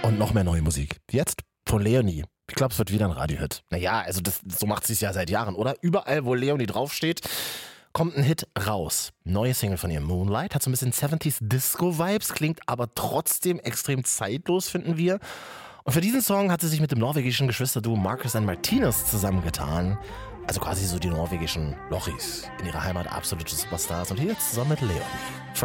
Und noch mehr neue Musik. Jetzt von Leonie. Ich glaube, es wird wieder ein Radiohit. Naja, also so macht sie es ja seit Jahren, oder? Überall, wo Leonie draufsteht, kommt ein Hit raus. Neue Single von ihr, Moonlight, hat so ein bisschen 70s Disco-Vibes, klingt aber trotzdem extrem zeitlos, finden wir. Und für diesen Song hat sie sich mit dem norwegischen Geschwisterduo Marcus and Martinez zusammengetan. Also quasi so die norwegischen Lochis. In ihrer Heimat absolute Superstars. Und hier jetzt zusammen mit Leonie.